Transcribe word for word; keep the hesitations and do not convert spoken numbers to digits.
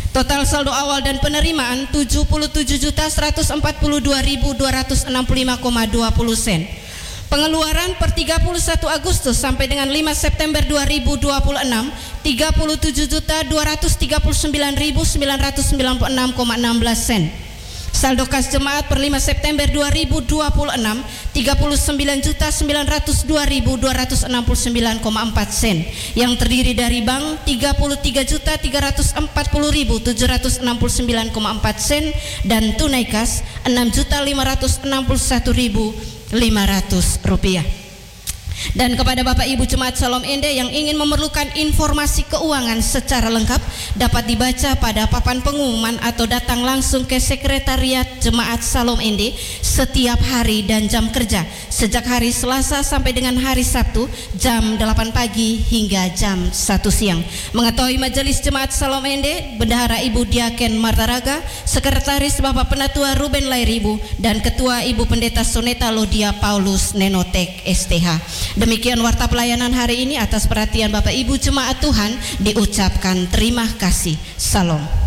Total saldo awal dan penerimaan tujuh puluh tujuh juta seratus empat puluh dua ribu dua ratus enam puluh lima koma dua puluh sen. Pengeluaran per tiga puluh satu Agustus sampai dengan lima September dua ribu dua puluh enam tiga puluh tujuh juta dua ratus tiga puluh sembilan ribu sembilan ratus sembilan puluh enam koma enam belas sen. Saldo kas jemaat per lima September dua ribu dua puluh enam tiga puluh sembilan juta sembilan ratus dua ribu dua ratus enam puluh sembilan koma empat sen, yang terdiri dari bank tiga puluh tiga juta tiga ratus empat puluh ribu tujuh ratus enam puluh sembilan koma empat sen dan tunai kas enam juta lima ratus enam puluh satu ribu lima ratus rupiah. Dan kepada Bapak Ibu Jemaat Salom Ende yang ingin memerlukan informasi keuangan secara lengkap, dapat dibaca pada papan pengumuman atau datang langsung ke Sekretariat Jemaat Salom Ende setiap hari dan jam kerja sejak hari Selasa sampai dengan hari Sabtu jam delapan pagi hingga jam satu siang. Mengetahui Majelis Jemaat Salom Ende, Bendahara Ibu Diaken Martaraga, Sekretaris Bapak Penatua Ruben Lairibu, dan Ketua Ibu Pendeta Soneta Lodia Paulus Nenotek S T H. Demikian warta pelayanan hari ini. Atas perhatian Bapak Ibu Jemaat Tuhan diucapkan terima kasih. Salam.